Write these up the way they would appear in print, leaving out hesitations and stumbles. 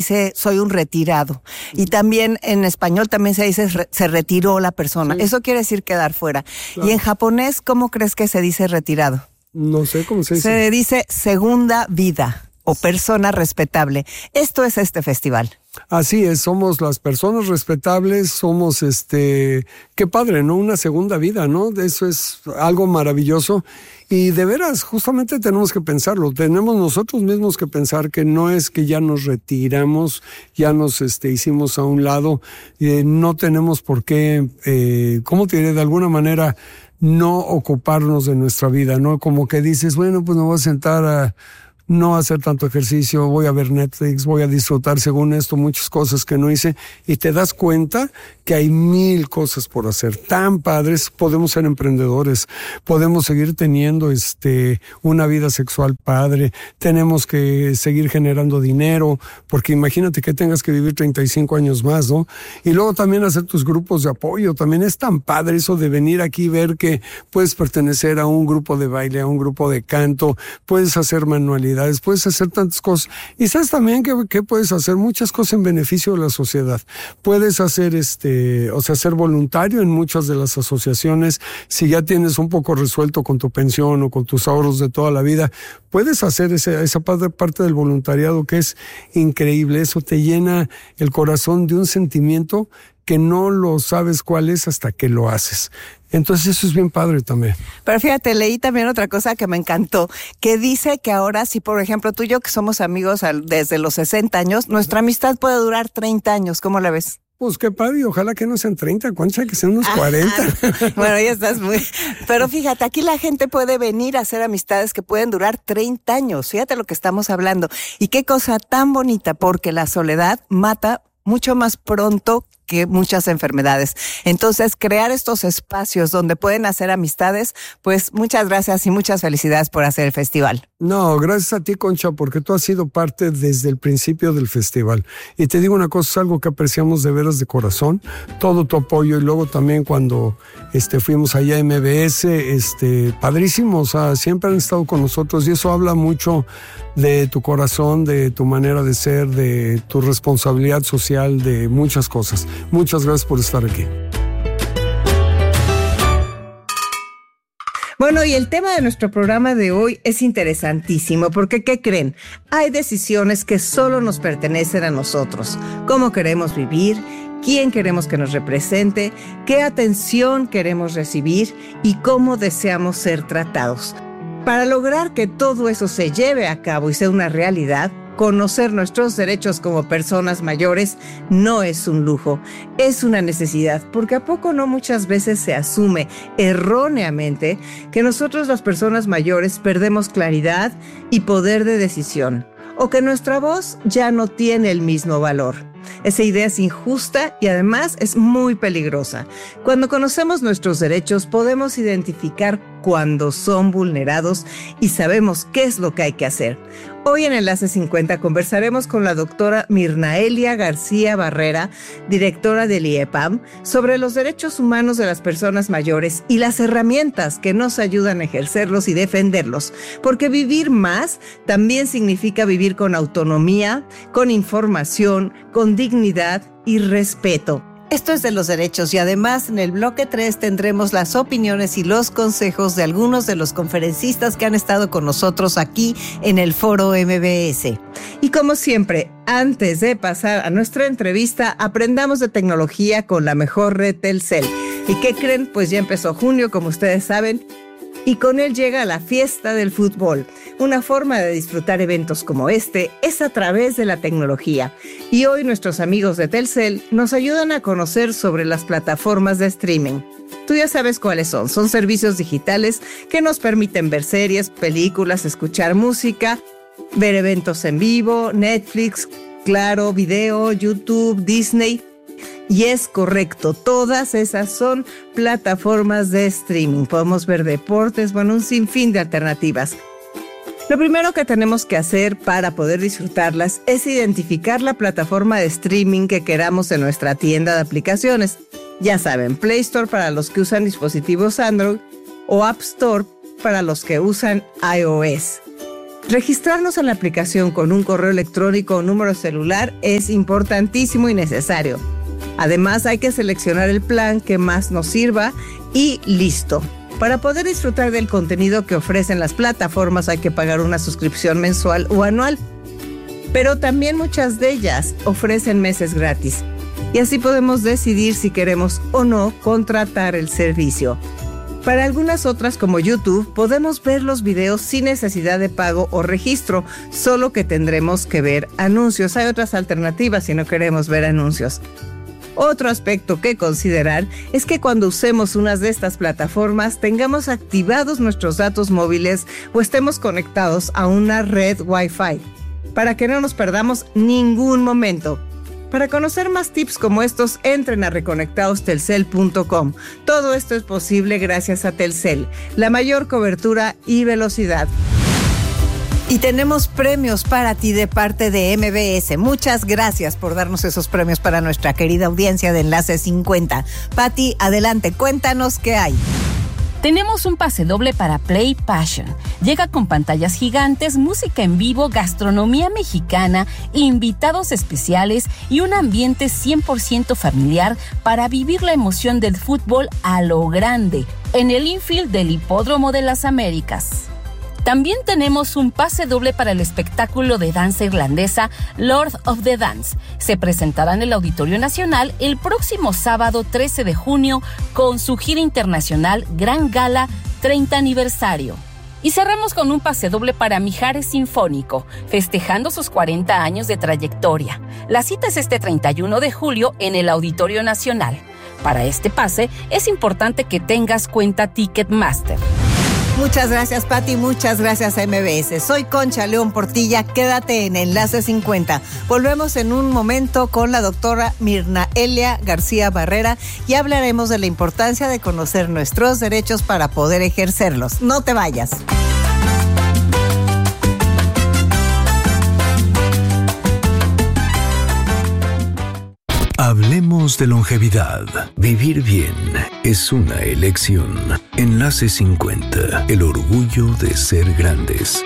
dice soy un retirado. Y también en español también se dice se retiró la persona. Sí. Eso quiere decir quedar fuera. Claro. Y en japonés, ¿cómo crees que se dice retirado? No sé cómo se dice. Se dice segunda vida o persona respetable. Esto es este festival. Así es, somos las personas respetables, somos qué padre, ¿no? Una segunda vida, ¿no? Eso es algo maravilloso y de veras, justamente tenemos que pensarlo, tenemos nosotros mismos que pensar que no es que ya nos retiramos, ya nos hicimos a un lado, no tenemos por qué, ¿cómo te diré? De alguna manera no ocuparnos de nuestra vida, ¿no? Como que dices, bueno, pues me voy a sentar a no hacer tanto ejercicio, voy a ver Netflix, voy a disfrutar según esto muchas cosas que no hice y te das cuenta que hay 1000 cosas por hacer tan padres. Podemos ser emprendedores, podemos seguir teniendo una vida sexual padre, tenemos que seguir generando dinero, porque imagínate que tengas que vivir 35 años más, ¿no? Y luego también hacer tus grupos de apoyo, también es tan padre eso de venir aquí y ver que puedes pertenecer a un grupo de baile, a un grupo de canto, puedes hacer manualidades, puedes hacer tantas cosas. Y sabes también que puedes hacer muchas cosas en beneficio de la sociedad. Puedes hacer ser voluntario en muchas de las asociaciones. Si ya tienes un poco resuelto con tu pensión o con tus ahorros de toda la vida, puedes hacer esa parte del voluntariado que es increíble. Eso te llena el corazón de un sentimiento que no lo sabes cuál es hasta que lo haces. Entonces eso es bien padre también. Pero fíjate, leí también otra cosa que me encantó, que dice que ahora, si por ejemplo tú y yo que somos amigos desde los 60 años, nuestra amistad puede durar 30 años. ¿Cómo la ves? Pues qué padre, ojalá que no sean 30, Concha, que sean unos 40. Bueno, ya estás muy... Pero fíjate, aquí la gente puede venir a hacer amistades que pueden durar 30 años. Fíjate lo que estamos hablando. Y qué cosa tan bonita, porque la soledad mata mucho más pronto que muchas enfermedades. Entonces, crear estos espacios donde pueden hacer amistades, pues muchas gracias y muchas felicidades por hacer el festival. No, gracias a ti, Concha, porque tú has sido parte desde el principio del festival. Y te digo una cosa, es algo que apreciamos de veras de corazón, todo tu apoyo. Y luego también cuando fuimos allá a MBS, padrísimo, o sea, siempre han estado con nosotros y eso habla mucho de tu corazón, de tu manera de ser, de tu responsabilidad social, de muchas cosas. Muchas gracias por estar aquí. Bueno, y el tema de nuestro programa de hoy es interesantísimo porque, ¿qué creen? Hay decisiones que solo nos pertenecen a nosotros. ¿Cómo queremos vivir? ¿Quién queremos que nos represente? ¿Qué atención queremos recibir? ¿Y cómo deseamos ser tratados? Para lograr que todo eso se lleve a cabo y sea una realidad, conocer nuestros derechos como personas mayores no es un lujo, es una necesidad, porque ¿a poco no muchas veces se asume erróneamente que nosotros las personas mayores perdemos claridad y poder de decisión, o que nuestra voz ya no tiene el mismo valor? Esa idea es injusta y además es muy peligrosa. Cuando conocemos nuestros derechos podemos identificar cuando son vulnerados y sabemos qué es lo que hay que hacer. Hoy en Enlace 50 conversaremos con la doctora Mirnaelia García Barrera, directora del IEPAM, sobre los derechos humanos de las personas mayores y las herramientas que nos ayudan a ejercerlos y defenderlos. Porque vivir más también significa vivir con autonomía, con información, con dignidad y respeto. Esto es de los derechos y además en el bloque 3 tendremos las opiniones y los consejos de algunos de los conferencistas que han estado con nosotros aquí en el Foro MBS. Y como siempre, antes de pasar a nuestra entrevista, aprendamos de tecnología con la mejor red Telcel. ¿Y qué creen? Pues ya empezó junio, como ustedes saben, y con él llega la fiesta del fútbol. Una forma de disfrutar eventos como este es a través de la tecnología. Y hoy nuestros amigos de Telcel nos ayudan a conocer sobre las plataformas de streaming. Tú ya sabes cuáles son. Son servicios digitales que nos permiten ver series, películas, escuchar música, ver eventos en vivo, Netflix, Claro, Video, YouTube, Disney. Y es correcto, todas esas son plataformas de streaming. Podemos ver deportes, un sinfín de alternativas. Lo primero que tenemos que hacer para poder disfrutarlas es identificar la plataforma de streaming que queramos en nuestra tienda de aplicaciones. Ya saben, Play Store para los que usan dispositivos Android o App Store para los que usan iOS. Registrarnos en la aplicación con un correo electrónico o número celular es importantísimo y necesario. Además, hay que seleccionar el plan que más nos sirva y listo. Para poder disfrutar del contenido que ofrecen las plataformas hay que pagar una suscripción mensual o anual. Pero también muchas de ellas ofrecen meses gratis. Y así podemos decidir si queremos o no contratar el servicio. Para algunas otras, como YouTube, podemos ver los videos sin necesidad de pago o registro, solo que tendremos que ver anuncios. Hay otras alternativas si no queremos ver anuncios. Otro aspecto que considerar es que cuando usemos unas de estas plataformas tengamos activados nuestros datos móviles o estemos conectados a una red Wi-Fi, para que no nos perdamos ningún momento. Para conocer más tips como estos, entren a reconectadostelcel.com. Todo esto es posible gracias a Telcel, la mayor cobertura y velocidad. Y tenemos premios para ti de parte de MBS. Muchas gracias por darnos esos premios para nuestra querida audiencia de Enlace 50. Pati, adelante, cuéntanos qué hay. Tenemos un pase doble para Play Passion. Llega con pantallas gigantes, música en vivo, gastronomía mexicana, invitados especiales y un ambiente 100% familiar para vivir la emoción del fútbol a lo grande en el infield del Hipódromo de las Américas. También tenemos un pase doble para el espectáculo de danza irlandesa Lord of the Dance. Se presentará en el Auditorio Nacional el próximo sábado 13 de junio con su gira internacional Gran Gala 30 aniversario. Y cerramos con un pase doble para Mijares Sinfónico, festejando sus 40 años de trayectoria. La cita es este 31 de julio en el Auditorio Nacional. Para este pase es importante que tengas cuenta Ticketmaster. Muchas gracias, Pati, muchas gracias a MBS. Soy Concha León Portilla, quédate en Enlace 50. Volvemos en un momento con la doctora Mirna Elia García Barrera y hablaremos de la importancia de conocer nuestros derechos para poder ejercerlos. No te vayas. Hablemos de longevidad. Vivir bien es una elección. Enlace 50. El orgullo de ser grandes.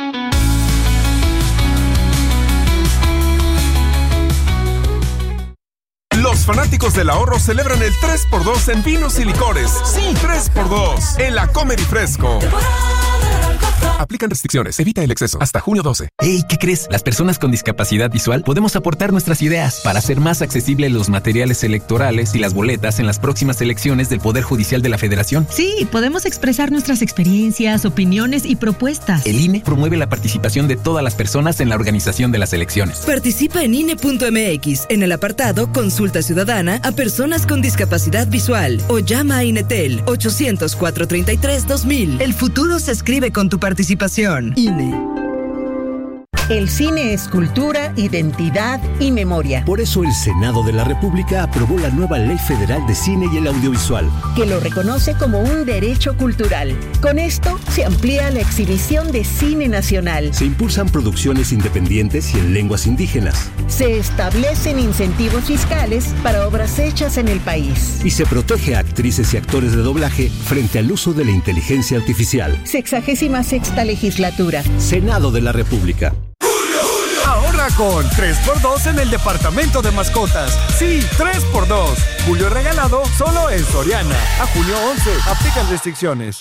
Los fanáticos del ahorro celebran el 3x2 en vinos y licores. Sí, 3x2 en la Comer y Fresco. Aplican restricciones. Evita el exceso. Hasta junio 12. Hey, ¿qué crees? Las personas con discapacidad visual podemos aportar nuestras ideas para hacer más accesibles los materiales electorales y las boletas en las próximas elecciones del Poder Judicial de la Federación. Sí, podemos expresar nuestras experiencias, opiniones y propuestas. El INE promueve la participación de todas las personas en la organización de las elecciones. Participa en INE.mx en el apartado Consulta Ciudadana a personas con discapacidad visual o llama a INETEL 800-433-2000. El futuro se escribe con tu participación. INE. El cine es cultura, identidad y memoria. Por eso el Senado de la República aprobó la nueva Ley Federal de Cine y el Audiovisual, que lo reconoce como un derecho cultural. Con esto se amplía la exhibición de cine nacional. Se impulsan producciones independientes y en lenguas indígenas. Se establecen incentivos fiscales para obras hechas en el país. Y se protege a actrices y actores de doblaje frente al uso de la inteligencia artificial. 66ª legislatura. Senado de la República. Ahorra con 3x2 en el departamento de mascotas. Sí, 3x2. Julio regalado solo en Soriana. A junio 11. Aplican restricciones.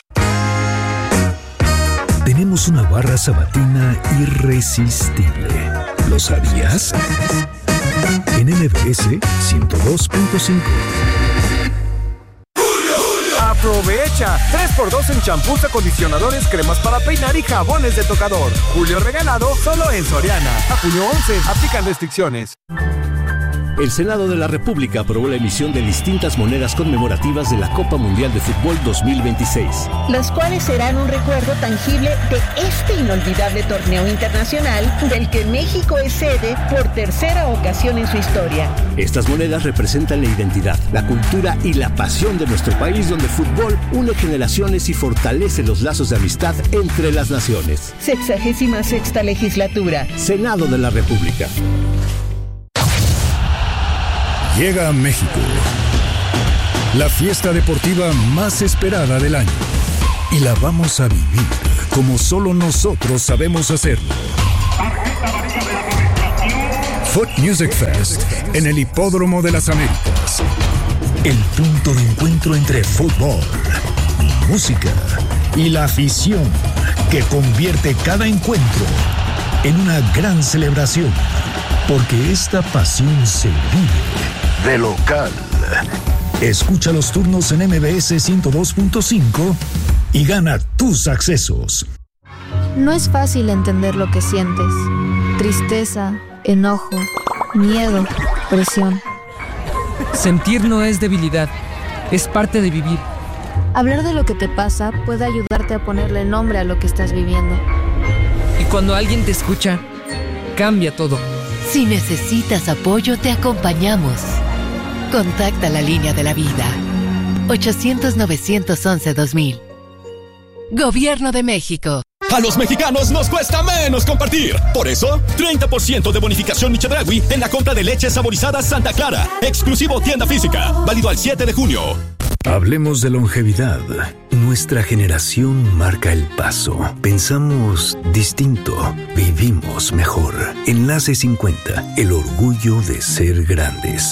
Tenemos una barra sabatina irresistible. ¿Lo sabías? En MBS 102.5. Aprovecha 3x2 en champús, acondicionadores, cremas para peinar y jabones de tocador. Julio regalado solo en Soriana. A junio 11. Aplican restricciones. El Senado de la República aprobó la emisión de distintas monedas conmemorativas de la Copa Mundial de Fútbol 2026. Las cuales serán un recuerdo tangible de este inolvidable torneo internacional del que México es sede por tercera ocasión en su historia. Estas monedas representan la identidad, la cultura y la pasión de nuestro país, donde el fútbol une generaciones y fortalece los lazos de amistad entre las naciones. 66ª legislatura. Senado de la República. Llega a México la fiesta deportiva más esperada del año y la vamos a vivir como solo nosotros sabemos hacerlo. Foot Music Fest en el Hipódromo de las Américas. El punto de encuentro entre fútbol, música y la afición que convierte cada encuentro en una gran celebración. Porque esta pasión se vive de local. Escucha los turnos en MBS 102.5 y gana tus accesos. No es fácil entender lo que sientes. Tristeza, enojo, miedo, presión. Sentir no es debilidad, es parte de vivir. Hablar de lo que te pasa puede ayudarte a ponerle nombre a lo que estás viviendo. Y cuando alguien te escucha, cambia todo. Si necesitas apoyo, te acompañamos. Contacta la línea de la vida. 800-911-2000. Gobierno de México. A los mexicanos nos cuesta menos compartir. Por eso, 30% de bonificación Chedraui en la compra de leche saborizada Santa Clara. Exclusivo tienda física. Válido al 7 de junio. Hablemos de longevidad. Nuestra generación marca el paso. Pensamos distinto. Vivimos mejor. Enlace 50. El orgullo de ser grandes.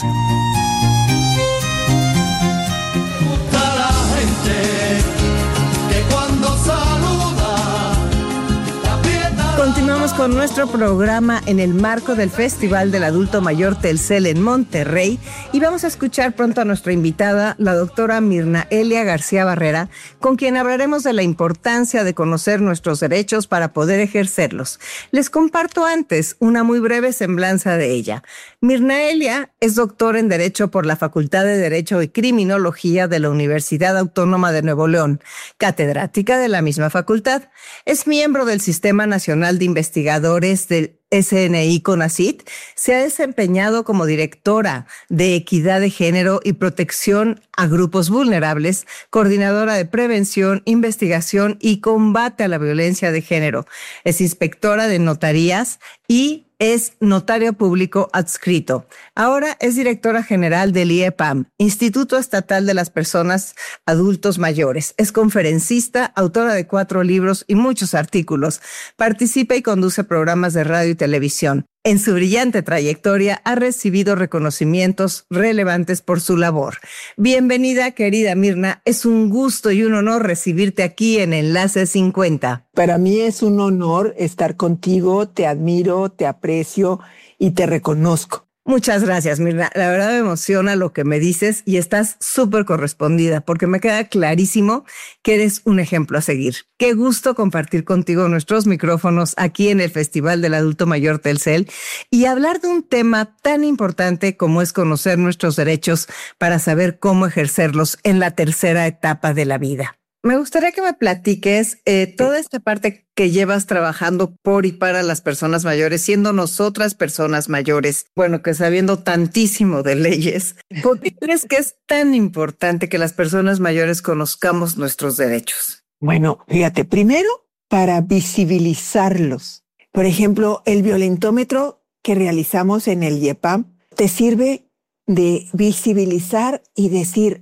Continuamos con nuestro programa en el marco del Festival del Adulto Mayor Telcel en Monterrey y vamos a escuchar pronto a nuestra invitada, la doctora Mirna Elia García Barrera, con quien hablaremos de la importancia de conocer nuestros derechos para poder ejercerlos. Les comparto antes una muy breve semblanza de ella. Mirna Elia es doctora en Derecho por la Facultad de Derecho y Criminología de la Universidad Autónoma de Nuevo León, catedrática de la misma facultad. Es miembro del Sistema Nacional de Investigadores del SNI CONACYT, se ha desempeñado como directora de Equidad de Género y Protección a Grupos Vulnerables, coordinadora de Prevención, Investigación y Combate a la Violencia de Género. Es inspectora de notarías y es notario público adscrito. Ahora es directora general del IEPAM, Instituto Estatal de las Personas Adultos Mayores. Es conferencista, autora de 4 libros y muchos artículos. Participa y conduce programas de radio y televisión. En su brillante trayectoria ha recibido reconocimientos relevantes por su labor. Bienvenida, querida Mirna. Es un gusto y un honor recibirte aquí en Enlace 50. Para mí es un honor estar contigo. Te admiro, te aprecio y te reconozco. Muchas gracias, Mirna. La verdad me emociona lo que me dices y estás súper correspondida porque me queda clarísimo que eres un ejemplo a seguir. Qué gusto compartir contigo nuestros micrófonos aquí en el Festival del Adulto Mayor Telcel y hablar de un tema tan importante como es conocer nuestros derechos para saber cómo ejercerlos en la tercera etapa de la vida. Me gustaría que me platiques toda esta parte que llevas trabajando por y para las personas mayores, siendo nosotras personas mayores, bueno, que sabiendo tantísimo de leyes. ¿Por qué crees que es tan importante que las personas mayores conozcamos nuestros derechos? Bueno, fíjate, primero para visibilizarlos. Por ejemplo, el violentómetro que realizamos en el IEPAM te sirve de visibilizar y decir,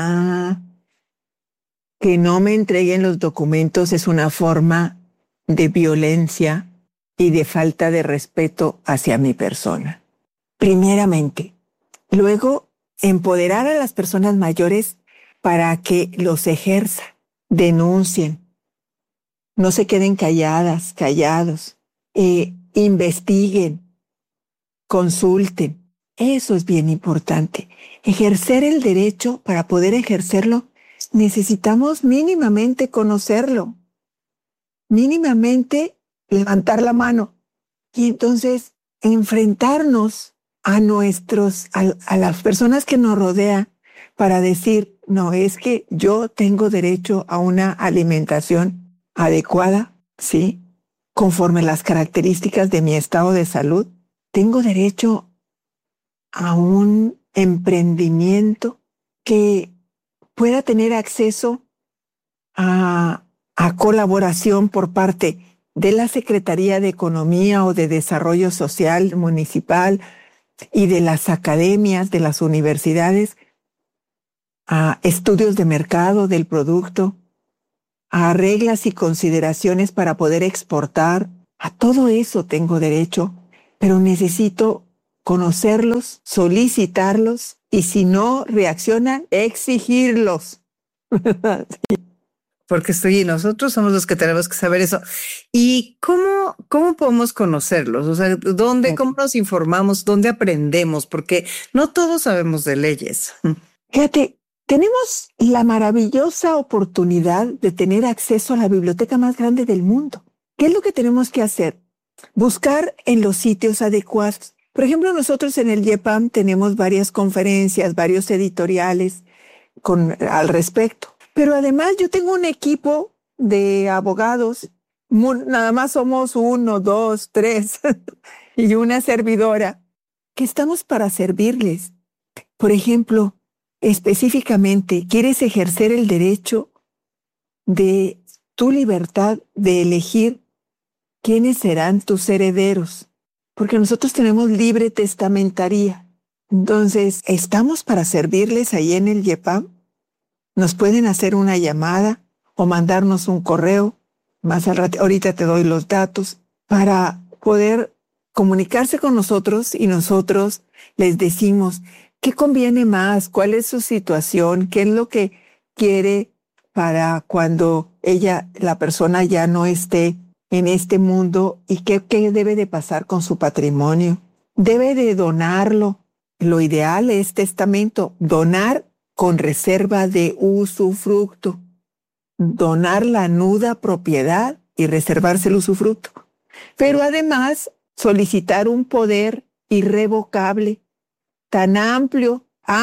que no me entreguen los documentos es una forma de violencia y de falta de respeto hacia mi persona. Primeramente. Luego, empoderar a las personas mayores para que los ejerzan, denuncien, no se queden callados, investiguen, consulten. Eso es bien importante. Ejercer el derecho, para poder ejercerlo, necesitamos mínimamente conocerlo, mínimamente levantar la mano y entonces enfrentarnos a las personas que nos rodean para decir, no, es que yo tengo derecho a una alimentación adecuada, ¿sí? Conforme las características de mi estado de salud. Tengo derecho a un emprendimiento que pueda tener acceso a colaboración por parte de la Secretaría de Economía o de Desarrollo Social Municipal y de las academias, de las universidades, a estudios de mercado del producto, a reglas y consideraciones para poder exportar. A todo eso tengo derecho, pero necesito conocerlos, solicitarlos y si no reaccionan, exigirlos. Sí. Porque nosotros somos los que tenemos que saber eso. ¿Y cómo podemos conocerlos? O sea, ¿cómo nos informamos? ¿Dónde aprendemos? Porque no todos sabemos de leyes. Fíjate, tenemos la maravillosa oportunidad de tener acceso a la biblioteca más grande del mundo. ¿Qué es lo que tenemos que hacer? Buscar en los sitios adecuados. Por ejemplo, nosotros en el IEPAM tenemos varias conferencias, varios editoriales al respecto. Pero además yo tengo un equipo de abogados, nada más somos 1, 2, 3 y una servidora, que estamos para servirles. Por ejemplo, específicamente, ¿quieres ejercer el derecho de tu libertad de elegir quiénes serán tus herederos? Porque nosotros tenemos libre testamentaría. Entonces, estamos para servirles ahí en el IEPAM. Nos pueden hacer una llamada o mandarnos un correo. Más al rato, ahorita te doy los datos para poder comunicarse con nosotros y nosotros les decimos qué conviene más, cuál es su situación, qué es lo que quiere para cuando la persona ya no esté en este mundo y qué debe de pasar con su patrimonio. Debe de donarlo. Lo ideal es testamento, donar con reserva de usufructo, donar la nuda propiedad y reservarse el usufructo. Pero además solicitar un poder irrevocable tan amplio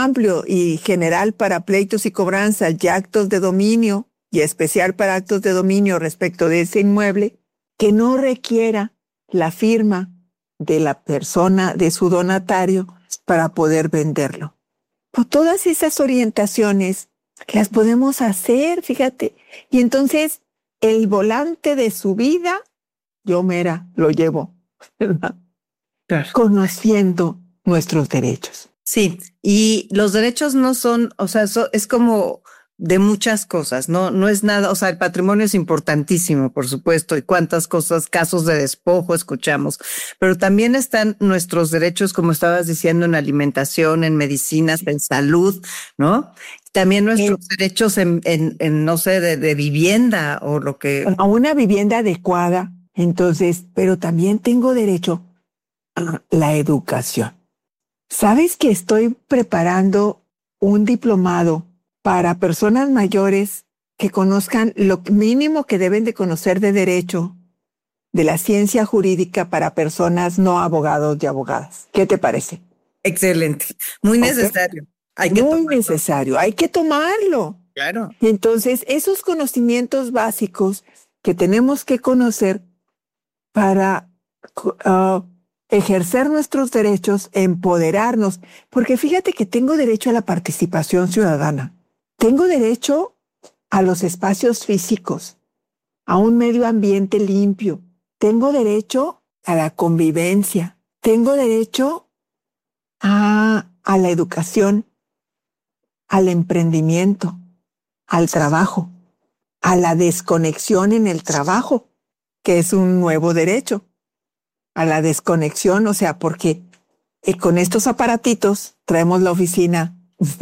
y general para pleitos y cobranzas y actos de dominio y especial para actos de dominio respecto de ese inmueble que no requiera la firma de la persona, de su donatario, para poder venderlo. Pues todas esas orientaciones las podemos hacer, fíjate. Y entonces el volante de su vida, yo lo llevo, ¿verdad? Claro. Conociendo nuestros derechos. Sí, y los derechos no son, o sea, es como de muchas cosas, no es nada, o sea, el patrimonio es importantísimo, por supuesto, y cuántas cosas, casos de despojo escuchamos, pero también están nuestros derechos, como estabas diciendo, en alimentación, en medicinas, en salud, ¿no? También nuestros derechos en no sé, de vivienda o lo que... A una vivienda adecuada, entonces, pero también tengo derecho a la educación. ¿Sabes que estoy preparando un diplomado para personas mayores que conozcan lo mínimo que deben de conocer de derecho, de la ciencia jurídica para personas no abogados y abogadas? ¿Qué te parece? Excelente, muy necesario. Muy necesario, hay que tomarlo. Claro. Y entonces esos conocimientos básicos que tenemos que conocer para ejercer nuestros derechos, empoderarnos, porque fíjate que tengo derecho a la participación ciudadana. Tengo derecho a los espacios físicos, a un medio ambiente limpio. Tengo derecho a la convivencia. Tengo derecho a la educación, al emprendimiento, al trabajo, a la desconexión en el trabajo, que es un nuevo derecho. A la desconexión, o sea, porque con estos aparatitos traemos la oficina.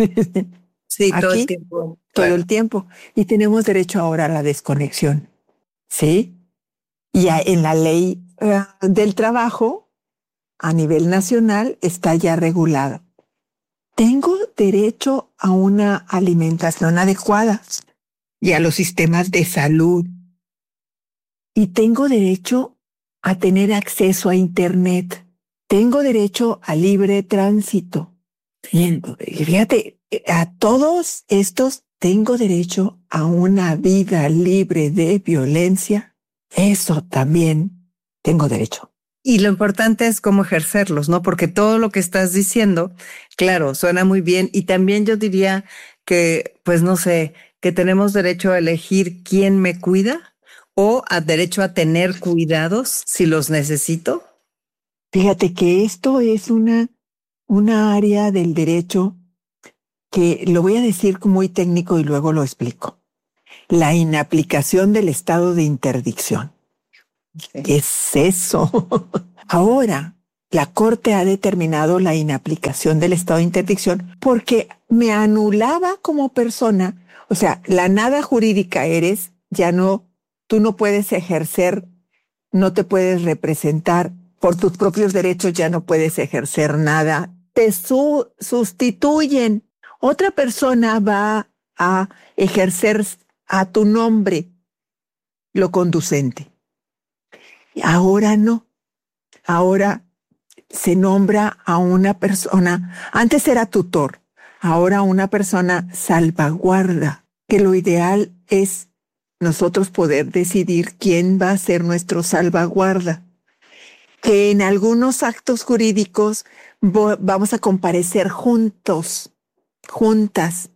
Sí, aquí, todo el tiempo. Todo el tiempo. Y tenemos derecho ahora a la desconexión. ¿Sí? Y en la ley del trabajo, a nivel nacional, está ya regulado. Tengo derecho a una alimentación adecuada y a los sistemas de salud. Y tengo derecho a tener acceso a Internet. Tengo derecho a libre tránsito. Y fíjate, a todos estos tengo derecho a una vida libre de violencia. Eso también tengo derecho. Y lo importante es cómo ejercerlos, ¿no? Porque todo lo que estás diciendo, claro, suena muy bien. Y también yo diría que, pues no sé, que tenemos derecho a elegir quién me cuida o a derecho a tener cuidados si los necesito. Fíjate que esto es una área del derecho que lo voy a decir muy técnico y luego lo explico. la inaplicación del estado de interdicción. ¿Qué es eso? Ahora, la Corte ha determinado la inaplicación del estado de interdicción porque me anulaba como persona, o sea, la nada jurídica eres, tú no puedes ejercer, no te puedes representar por tus propios derechos, ya no puedes ejercer nada. Te sustituyen. Otra persona va a ejercer a tu nombre lo conducente. Ahora no. Ahora se nombra a una persona, antes era tutor, ahora una persona salvaguarda, que lo ideal es nosotros poder decidir quién va a ser nuestro salvaguarda. Que en algunos actos jurídicos vamos a comparecer juntos, juntas,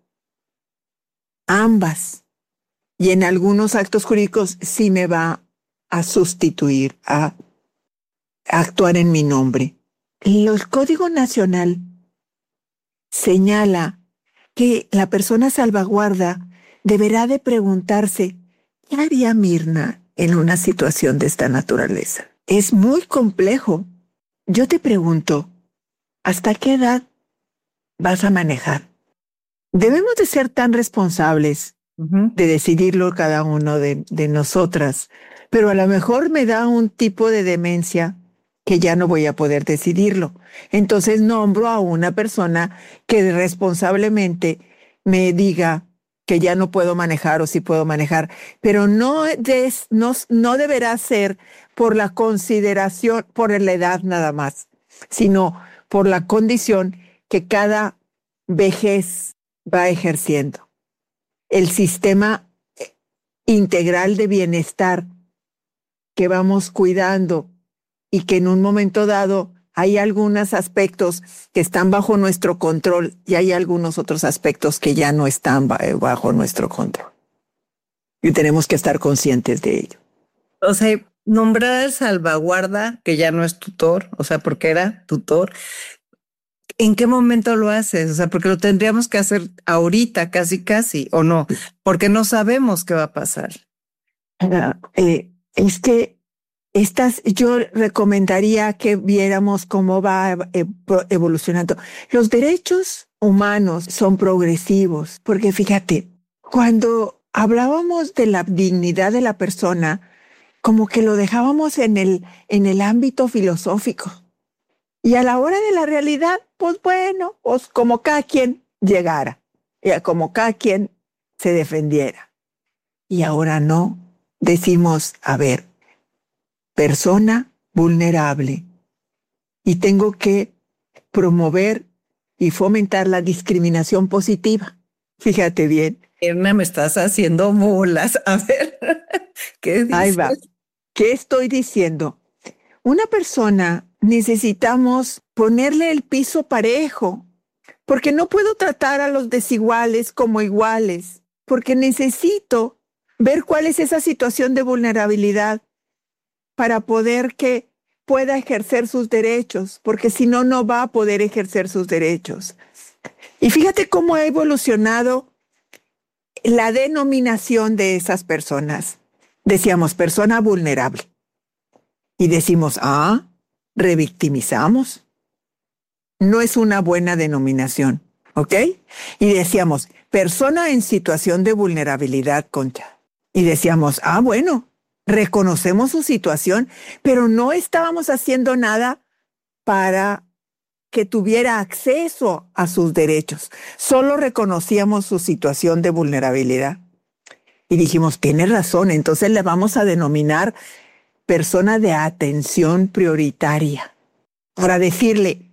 ambas. Y en algunos actos jurídicos sí me va a sustituir, a actuar en mi nombre. El Código Nacional señala que la persona salvaguarda deberá de preguntarse, ¿qué haría Mirna en una situación de esta naturaleza? Es muy complejo. Yo te pregunto, ¿hasta qué edad vas a manejar? Debemos de ser tan responsables de decidirlo cada uno de nosotras, pero a lo mejor me da un tipo de demencia que ya no voy a poder decidirlo. Entonces nombro a una persona que responsablemente me diga que ya no puedo manejar o sí puedo manejar, pero no deberá ser por la consideración, por la edad nada más, sino por la condición que cada vejez va ejerciendo. El sistema integral de bienestar que vamos cuidando y que en un momento dado hay algunos aspectos que están bajo nuestro control y hay algunos otros aspectos que ya no están bajo nuestro control. Y tenemos que estar conscientes de ello. O sea, nombrar al salvaguarda, que ya no es tutor, o sea, porque era tutor, ¿en qué momento lo haces? O sea, porque lo tendríamos que hacer ahorita, casi, ¿o no? Porque no sabemos qué va a pasar. Es que yo recomendaría que viéramos cómo va evolucionando. Los derechos humanos son progresivos, porque fíjate, cuando hablábamos de la dignidad de la persona, como que lo dejábamos en el ámbito filosófico. Y a la hora de la realidad, pues bueno, pues como cada quien llegara, como cada quien se defendiera. Y ahora no, decimos, a ver, persona vulnerable, y tengo que promover y fomentar la discriminación positiva. Fíjate bien. Erna, me estás haciendo bolas. A ver, ¿qué dices? Ahí va. ¿Qué estoy diciendo? Una persona necesitamos ponerle el piso parejo, porque no puedo tratar a los desiguales como iguales, porque necesito ver cuál es esa situación de vulnerabilidad para poder que pueda ejercer sus derechos, porque si no, no va a poder ejercer sus derechos. Y fíjate cómo ha evolucionado la denominación de esas personas. Decíamos persona vulnerable. Y decimos, revictimizamos. No es una buena denominación, ¿ok? Y decíamos, persona en situación de vulnerabilidad, Concha. Y decíamos, bueno, reconocemos su situación, pero no estábamos haciendo nada para que tuviera acceso a sus derechos. Solo reconocíamos su situación de vulnerabilidad. Y dijimos, tiene razón, entonces le vamos a denominar persona de atención prioritaria. Para decirle,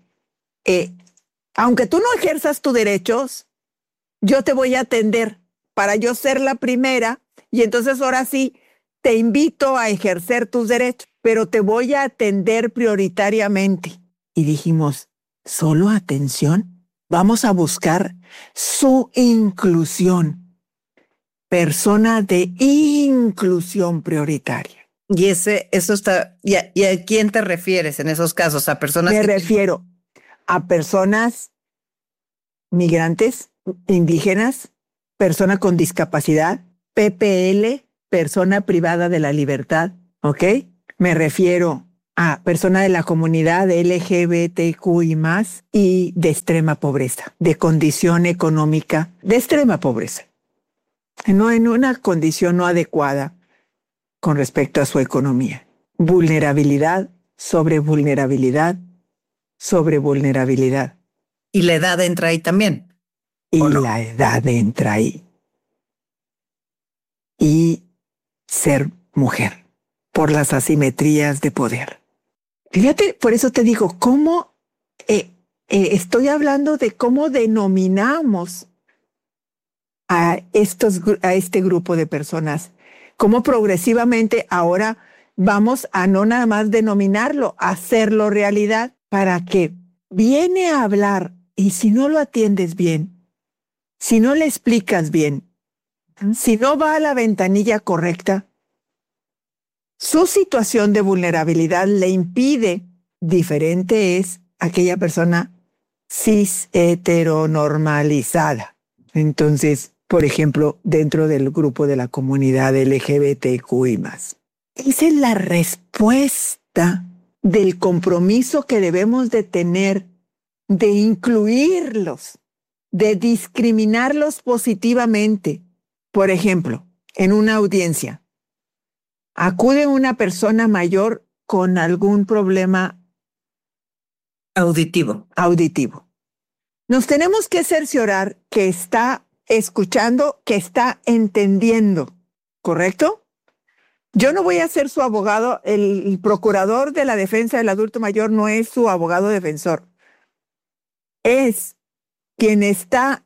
aunque tú no ejerzas tus derechos, yo te voy a atender para yo ser la primera, y entonces ahora sí, te invito a ejercer tus derechos, pero te voy a atender prioritariamente. Y dijimos, ¿solo atención? Vamos a buscar su inclusión. Persona de inclusión prioritaria. Y eso está, ¿y a quién te refieres en esos casos? ¿A personas? Me refiero a personas migrantes, indígenas, personas con discapacidad, PPL, persona privada de la libertad, ¿ok? Me refiero a persona de la comunidad LGBTQI+, y de extrema pobreza, de condición económica de extrema pobreza. No en una condición no adecuada con respecto a su economía. Vulnerabilidad, sobre vulnerabilidad, sobre vulnerabilidad. Y la edad entra ahí también. Y la edad entra ahí. Y ser mujer, por las asimetrías de poder. Fíjate, por eso te digo, cómo estoy hablando de cómo denominamos a este grupo de personas, cómo progresivamente ahora vamos a no nada más denominarlo, hacerlo realidad, para que viene a hablar, y si no lo atiendes bien, si no le explicas bien, si no va a la ventanilla correcta, su situación de vulnerabilidad le impide. Diferente es aquella persona cis heteronormalizada. Entonces, por ejemplo, dentro del grupo de la comunidad LGBTQI+. Esa es la respuesta del compromiso que debemos de tener de incluirlos, de discriminarlos positivamente. Por ejemplo, en una audiencia, acude una persona mayor con algún problema auditivo. Nos tenemos que cerciorar que está escuchando, que está entendiendo, ¿correcto? Yo no voy a ser su abogado, el procurador de la defensa del adulto mayor no es su abogado defensor. Es quien está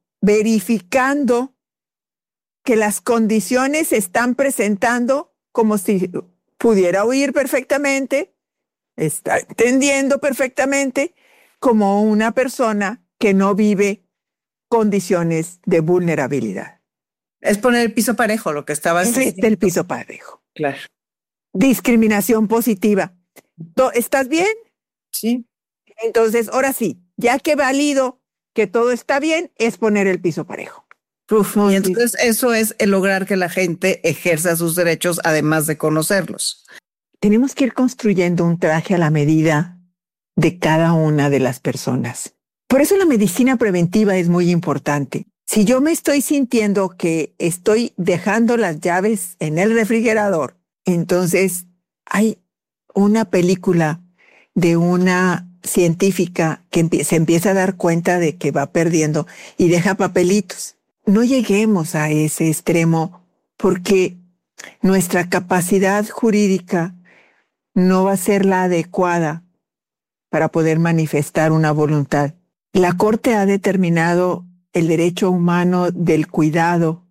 verificando que las condiciones se están presentando como si pudiera oír perfectamente, está entendiendo perfectamente, como una persona que no vive condiciones de vulnerabilidad. Es poner el piso parejo, lo que estabas diciendo. Es el piso parejo. Claro. Discriminación positiva. ¿Estás bien? Sí. Entonces, ahora sí, ya que valido que todo está bien, es poner el piso parejo. Y entonces eso es el lograr que la gente ejerza sus derechos, además de conocerlos. Tenemos que ir construyendo un traje a la medida de cada una de las personas. Por eso la medicina preventiva es muy importante. Si yo me estoy sintiendo que estoy dejando las llaves en el refrigerador, entonces hay una película de una científica que se empieza a dar cuenta de que va perdiendo y deja papelitos. No lleguemos a ese extremo porque nuestra capacidad jurídica no va a ser la adecuada para poder manifestar una voluntad. La Corte ha determinado el derecho humano del cuidado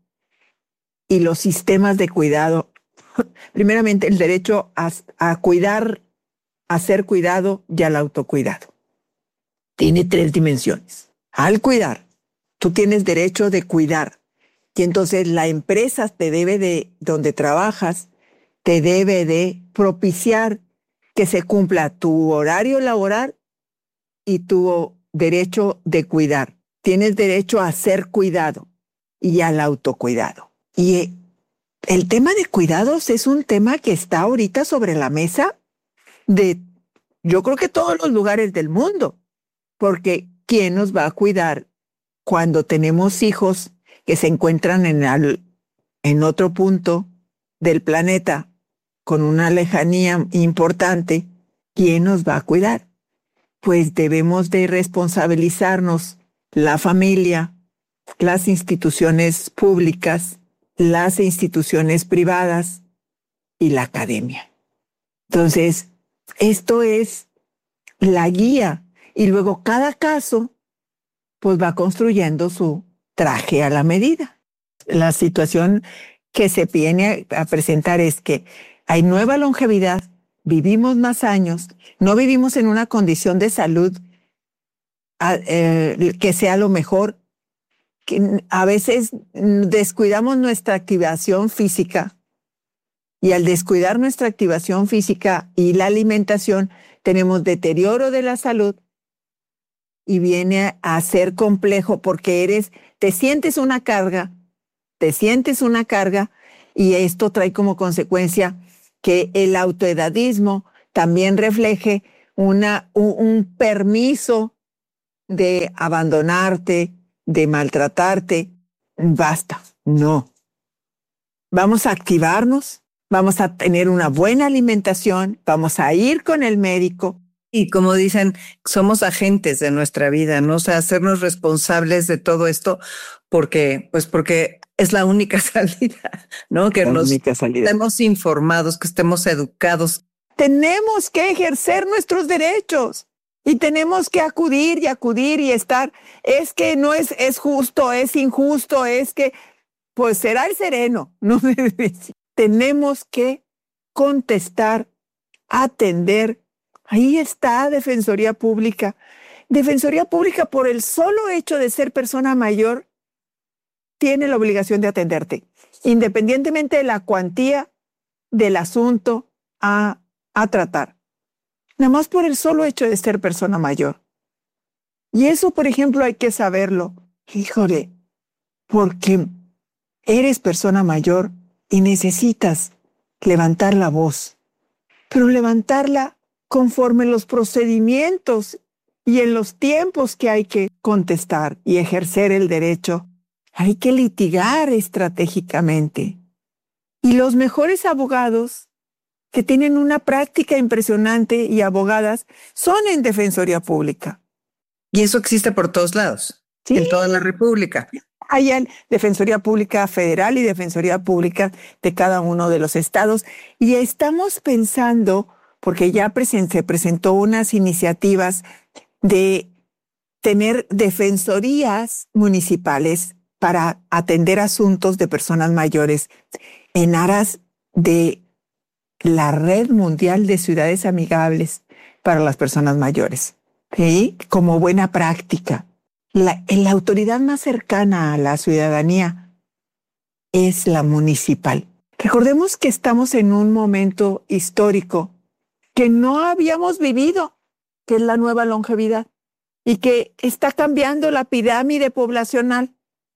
y los sistemas de cuidado. Primeramente, el derecho a cuidar, a ser cuidado y al autocuidado. Tiene 3 dimensiones. Al cuidar, tú tienes derecho de cuidar. Y entonces la empresa te debe de, donde trabajas, te debe de propiciar que se cumpla tu horario laboral y tu derecho de cuidar. Tienes derecho a ser cuidado y al autocuidado. Y el tema de cuidados es un tema que está ahorita sobre la mesa de, yo creo que todos los lugares del mundo, porque ¿quién nos va a cuidar cuando tenemos hijos que se encuentran en otro punto del planeta con una lejanía importante? ¿Quién nos va a cuidar? Pues debemos de responsabilizarnos la familia, las instituciones públicas, las instituciones privadas y la academia. Entonces, esto es la guía y luego cada caso pues va construyendo su traje a la medida. La situación que se viene a presentar es que hay nueva longevidad, vivimos más años, no vivimos en una condición de salud que sea lo mejor, que a veces descuidamos nuestra activación física y al descuidar nuestra activación física y la alimentación tenemos deterioro de la salud y viene a ser complejo porque te sientes una carga, te sientes una carga y esto trae como consecuencia que el autoedadismo también refleje un permiso de abandonarte, de maltratarte. Basta, no. Vamos a activarnos, vamos a tener una buena alimentación, vamos a ir con el médico. Y como dicen, somos agentes de nuestra vida, ¿no? O sea, hacernos responsables de todo esto porque es la única salida, ¿no? Que nos estemos informados, que estemos educados. Tenemos que ejercer nuestros derechos y tenemos que acudir y estar. Es que no es justo, es injusto, es que, pues será el sereno, ¿no? Tenemos que contestar, atender. Ahí está Defensoría Pública. Defensoría Pública, por el solo hecho de ser persona mayor, tiene la obligación de atenderte, independientemente de la cuantía del asunto a tratar. Nada más por el solo hecho de ser persona mayor. Y eso, por ejemplo, hay que saberlo. Híjole, porque eres persona mayor y necesitas levantar la voz, pero levantarla conforme los procedimientos y en los tiempos que hay que contestar y ejercer el derecho. Hay que litigar estratégicamente. Y los mejores abogados que tienen una práctica impresionante y abogadas son en Defensoría Pública. Y eso existe por todos lados, ¿sí? En toda la República. Hay Defensoría Pública Federal y Defensoría Pública de cada uno de los estados. Y estamos pensando, porque ya se presentó unas iniciativas de tener defensorías municipales para atender asuntos de personas mayores en aras de la Red Mundial de Ciudades Amigables para las Personas Mayores, ¿sí? Como buena práctica. La autoridad más cercana a la ciudadanía es la municipal. Recordemos que estamos en un momento histórico que no habíamos vivido, que es la nueva longevidad, y que está cambiando la pirámide poblacional.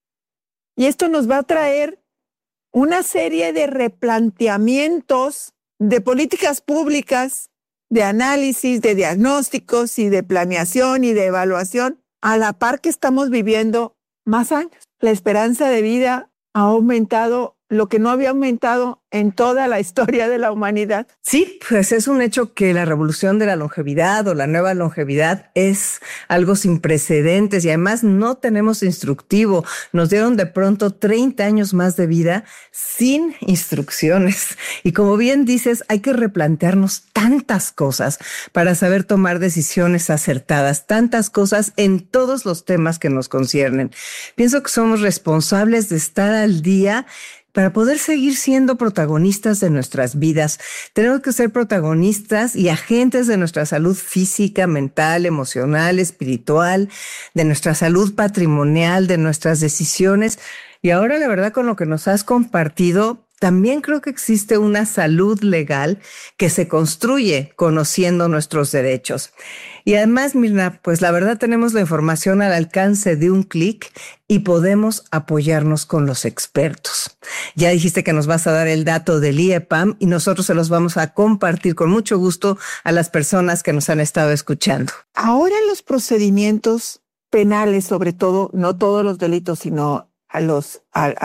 Y esto nos va a traer una serie de replanteamientos de políticas públicas, de análisis, de diagnósticos y de planeación y de evaluación, a la par que estamos viviendo más años. La esperanza de vida ha aumentado lo que no había aumentado en toda la historia de la humanidad. Sí, pues es un hecho que la revolución de la longevidad o la nueva longevidad es algo sin precedentes y además no tenemos instructivo. Nos dieron de pronto 30 años más de vida sin instrucciones. Y como bien dices, hay que replantearnos tantas cosas para saber tomar decisiones acertadas, tantas cosas en todos los temas que nos conciernen. Pienso que somos responsables de estar al día para poder seguir siendo protagonistas de nuestras vidas. Tenemos que ser protagonistas y agentes de nuestra salud física, mental, emocional, espiritual, de nuestra salud patrimonial, de nuestras decisiones. Y ahora, la verdad, con lo que nos has compartido, también creo que existe una salud legal que se construye conociendo nuestros derechos. Y además, Mirna, pues la verdad tenemos la información al alcance de un clic y podemos apoyarnos con los expertos. Ya dijiste que nos vas a dar el dato del IEPAM y nosotros se los vamos a compartir con mucho gusto a las personas que nos han estado escuchando. Ahora los procedimientos penales, sobre todo, no todos los delitos, sino a los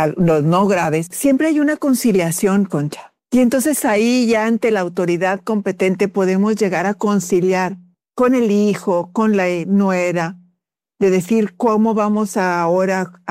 no graves, siempre hay una conciliación, Concha. Y entonces ahí ya ante la autoridad competente podemos llegar a conciliar con el hijo, con la nuera, de decir cómo vamos ahora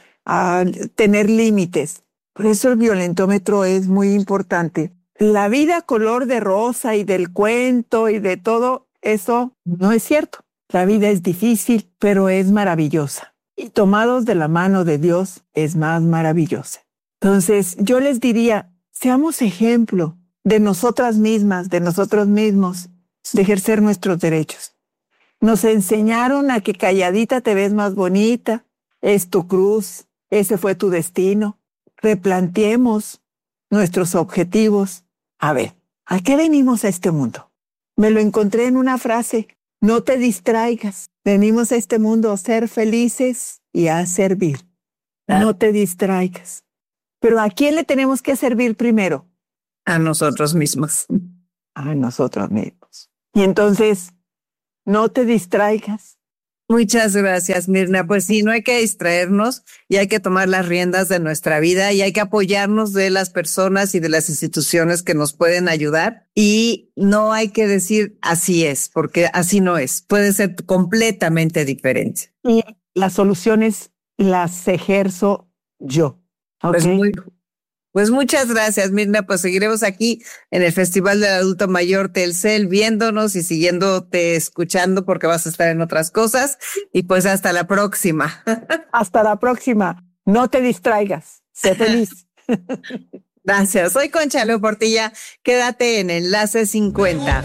a tener límites. Por eso el violentómetro es muy importante. La vida color de rosa y del cuento y de todo eso no es cierto. La vida es difícil, pero es maravillosa. Y tomados de la mano de Dios es más maravillosa. Entonces, yo les diría, seamos ejemplo de nosotras mismas, de nosotros mismos, de ejercer nuestros derechos. Nos enseñaron a que calladita te ves más bonita, es tu cruz, ese fue tu destino. Replanteemos nuestros objetivos. A ver, ¿a qué venimos a este mundo? Me lo encontré en una frase, no te distraigas. Venimos a este mundo a ser felices y a servir. No te distraigas. Pero ¿a quién le tenemos que servir primero? A nosotros mismos. A nosotros mismos. Y entonces, no te distraigas. Muchas gracias, Mirna. Pues sí, no hay que distraernos y hay que tomar las riendas de nuestra vida y hay que apoyarnos de las personas y de las instituciones que nos pueden ayudar. Y no hay que decir así es, porque así no es. Puede ser completamente diferente. Y las soluciones las ejerzo yo. ¿Okay? Pues muchas gracias, Mirna. Pues seguiremos aquí en el Festival del Adulto Mayor Telcel, viéndonos y siguiéndote, escuchando, porque vas a estar en otras cosas. Y pues hasta la próxima. Hasta la próxima. No te distraigas. Sé feliz. Gracias. Soy Concha Leo Portilla. Quédate en Enlace 50.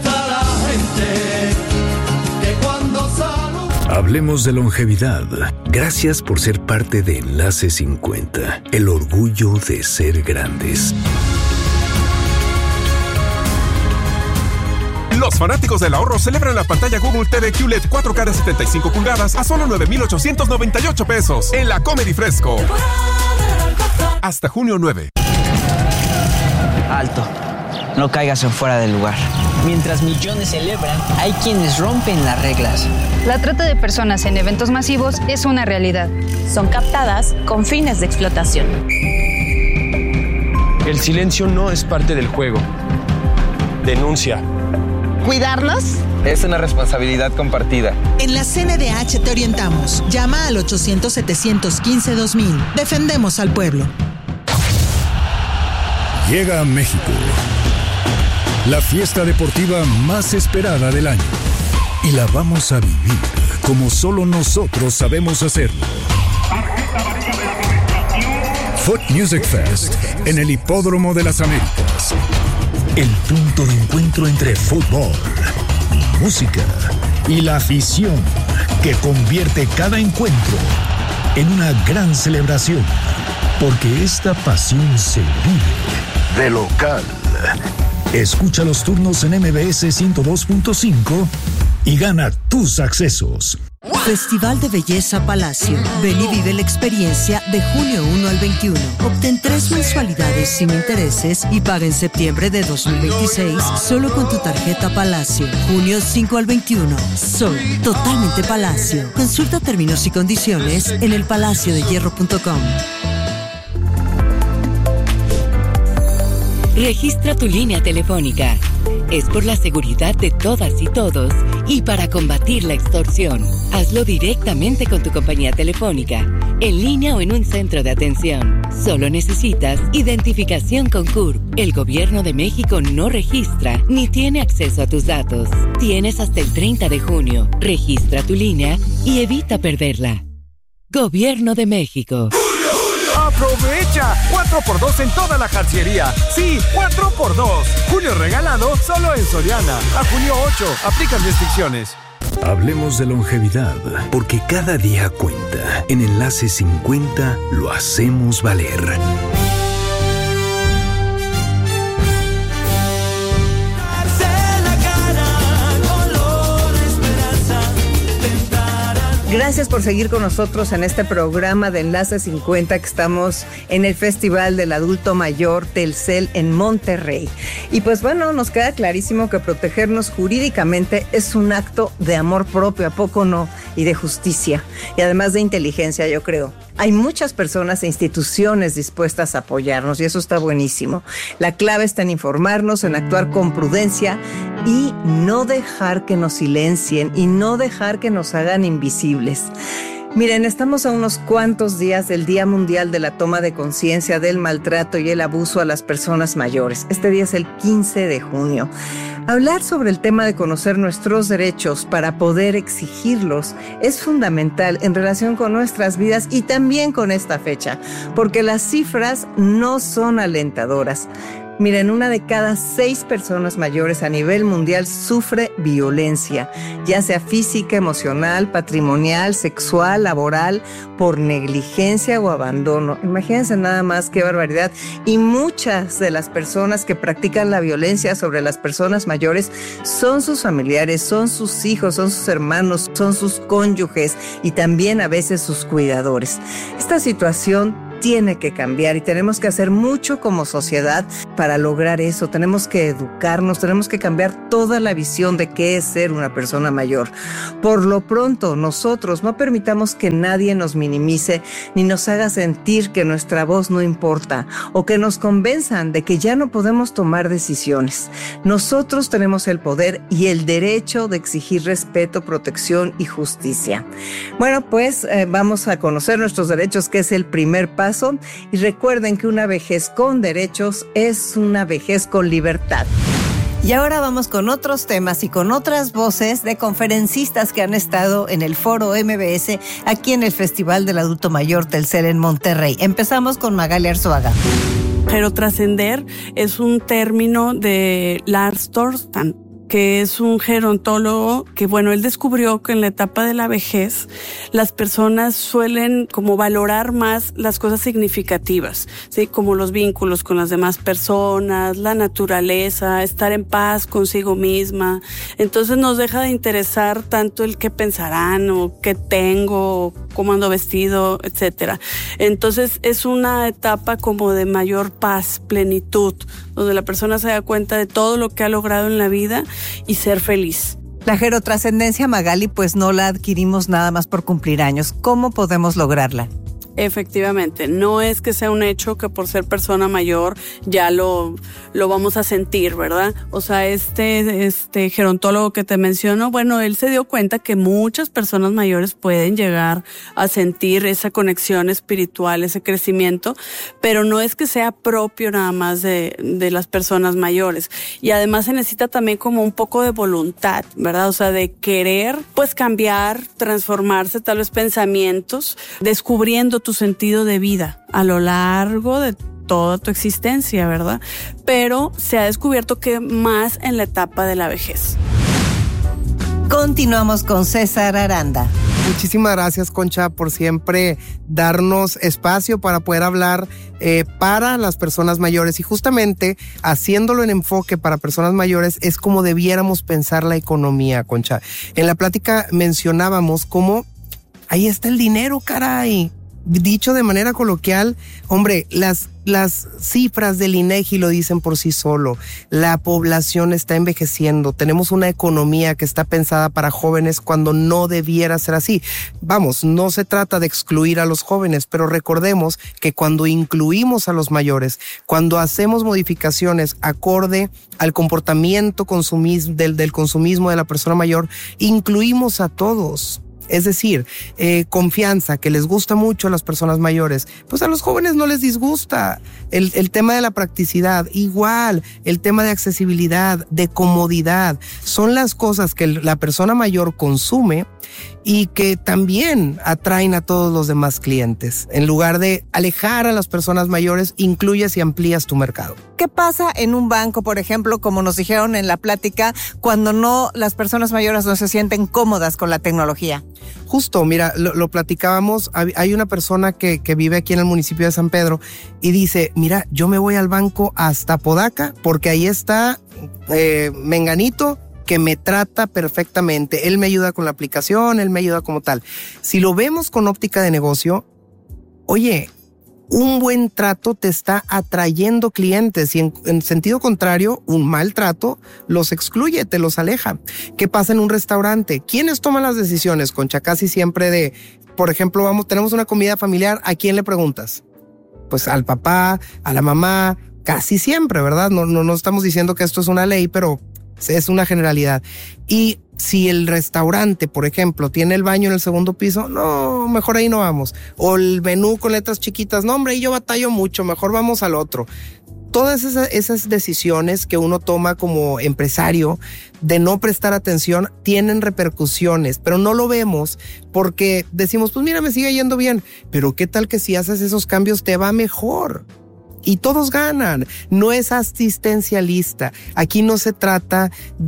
Hablemos de longevidad. Gracias por ser parte de Enlace 50, el orgullo de ser grandes. Los fanáticos del ahorro celebran la pantalla Google TV QLED 4K de 75 pulgadas a solo 9,898 pesos en la Comedy Fresco. Hasta junio 9. Alto. No caigas en fuera del lugar. Mientras millones celebran, hay quienes rompen las reglas. La trata de personas en eventos masivos es una realidad. Son captadas con fines de explotación. El silencio no es parte del juego. Denuncia. ¿Cuidarlos? Es una responsabilidad compartida. En la CNDH te orientamos. Llama al 800-715-2000. Defendemos al pueblo. Llega a México la fiesta deportiva más esperada del año. Y la vamos a vivir como solo nosotros sabemos hacerlo. Foot Music Fest en el Hipódromo de las Américas. El punto de encuentro entre fútbol, música y la afición que convierte cada encuentro en una gran celebración. Porque esta pasión se vive de local. Escucha los turnos en MBS 102.5 y gana tus accesos. Festival de Belleza Palacio. Ven y vive la experiencia de junio 1 al 21. Obtén 3 mensualidades sin intereses y paga en septiembre de 2026 solo con tu tarjeta Palacio. Junio 5 al 21. Soy totalmente Palacio. Consulta términos y condiciones en elpalaciodehierro.com. Registra tu línea telefónica. Es por la seguridad de todas y todos y para combatir la extorsión. Hazlo directamente con tu compañía telefónica, en línea o en un centro de atención. Solo necesitas identificación con CURP. El Gobierno de México no registra ni tiene acceso a tus datos. Tienes hasta el 30 de junio. Registra tu línea y evita perderla. Gobierno de México. ¡Aprovecha! 4x2 en toda la jarciería. Sí, 4x2. Julio regalado solo en Soriana. A junio 8. Aplican restricciones. Hablemos de longevidad, porque cada día cuenta. En Enlace 50 lo hacemos valer. Gracias por seguir con nosotros en este programa de Enlace 50 que estamos en el Festival del Adulto Mayor Telcel en Monterrey. Y pues bueno, nos queda clarísimo que protegernos jurídicamente es un acto de amor propio, ¿a poco no? Y de justicia. Y además de inteligencia, yo creo. Hay muchas personas e instituciones dispuestas a apoyarnos y eso está buenísimo. La clave está en informarnos, en actuar con prudencia y no dejar que nos silencien y no dejar que nos hagan invisibles. Miren, estamos a unos cuantos días del Día Mundial de la Toma de Conciencia del Maltrato y el Abuso a las Personas Mayores. Este día es el 15 de junio. Hablar sobre el tema de conocer nuestros derechos para poder exigirlos es fundamental en relación con nuestras vidas y también con esta fecha, porque las cifras no son alentadoras. Miren, 1 de cada 6 personas mayores a nivel mundial sufre violencia, ya sea física, emocional, patrimonial, sexual, laboral, por negligencia o abandono. Imagínense nada más qué barbaridad. Y muchas de las personas que practican la violencia sobre las personas mayores son sus familiares, son sus hijos, son sus hermanos, son sus cónyuges y también a veces sus cuidadores. Esta situación tiene que cambiar y tenemos que hacer mucho como sociedad para lograr eso. Tenemos que educarnos, tenemos que cambiar toda la visión de qué es ser una persona mayor. Por lo pronto, nosotros no permitamos que nadie nos minimice ni nos haga sentir que nuestra voz no importa o que nos convenzan de que ya no podemos tomar decisiones. Nosotros tenemos el poder y el derecho de exigir respeto, protección y justicia. Bueno, pues vamos a conocer nuestros derechos, que es el primer paso. Y recuerden que una vejez con derechos es una vejez con libertad. Y ahora vamos con otros temas y con otras voces de conferencistas que han estado en el Foro MBS aquí en el Festival del Adulto Mayor Telcel en Monterrey. Empezamos con Magali Arzuaga. Gerotrascender es un término de Lars Torstad, que es un gerontólogo que, bueno, él descubrió que en la etapa de la vejez las personas suelen como valorar más las cosas significativas, ¿sí? Como los vínculos con las demás personas, la naturaleza, estar en paz consigo misma. Entonces nos deja de interesar tanto el qué pensarán o qué tengo, o cómo ando vestido, etcétera. Entonces es una etapa como de mayor paz, plenitud, donde la persona se da cuenta de todo lo que ha logrado en la vida y ser feliz. La gerotrascendencia, Magali, pues no la adquirimos nada más por cumplir años. ¿Cómo podemos lograrla? Efectivamente, no es que sea un hecho que por ser persona mayor ya lo vamos a sentir, ¿verdad? O sea, este gerontólogo que te menciono, bueno, él se dio cuenta que muchas personas mayores pueden llegar a sentir esa conexión espiritual, ese crecimiento, pero no es que sea propio nada más de las personas mayores. Y además se necesita también como un poco de voluntad, ¿verdad? O sea, de querer, pues cambiar, transformarse, tal vez pensamientos, descubriendo tu sentido de vida a lo largo de toda tu existencia, ¿verdad? Pero se ha descubierto que más en la etapa de la vejez. Continuamos con César Aranda. Muchísimas gracias, Concha, por siempre darnos espacio para poder hablar para las personas mayores. Y justamente haciéndolo en enfoque para personas mayores es como debiéramos pensar la economía, Concha. En la plática mencionábamos cómo ahí está el dinero, caray. Dicho de manera coloquial, hombre, las cifras del INEGI lo dicen por sí solo. La población está envejeciendo. Tenemos una economía que está pensada para jóvenes cuando no debiera ser así. Vamos, no se trata de excluir a los jóvenes, pero recordemos que cuando incluimos a los mayores, cuando hacemos modificaciones acorde al comportamiento del consumismo de la persona mayor, incluimos a todos. Es decir, confianza, que les gusta mucho a las personas mayores, pues a los jóvenes no les disgusta. El tema de la practicidad, igual, el tema de accesibilidad, de comodidad, son las cosas que la persona mayor consume y que también atraen a todos los demás clientes. En lugar de alejar a las personas mayores, incluyes y amplías tu mercado. ¿Qué pasa en un banco, por ejemplo, como nos dijeron en la plática, cuando las personas mayores no se sienten cómodas con la tecnología? Justo, mira, lo platicábamos. Hay una persona que vive aquí en el municipio de San Pedro y dice, mira, yo me voy al banco hasta Podaca porque ahí está Menganito, que me trata perfectamente. Él me ayuda con la aplicación, él me ayuda como tal. Si lo vemos con óptica de negocio, oye, un buen trato te está atrayendo clientes y en sentido contrario, un mal trato los excluye, te los aleja. ¿Qué pasa en un restaurante? ¿Quiénes toman las decisiones, Concha? Casi siempre por ejemplo, tenemos una comida familiar, ¿a quién le preguntas? Pues al papá, a la mamá, casi siempre, ¿verdad? No estamos diciendo que esto es una ley, pero es una generalidad. Y si el restaurante, por ejemplo, tiene el baño en el segundo piso, no, mejor ahí no vamos. O el menú con letras chiquitas, no, hombre, ahí yo batallo mucho, mejor vamos al otro. Todas esas decisiones que uno toma como empresario de no prestar atención tienen repercusiones, pero no lo vemos porque decimos, pues mira, me sigue yendo bien. Pero ¿qué tal que si haces esos cambios te va mejor? Y todos ganan. No es asistencialista. Aquí no se trata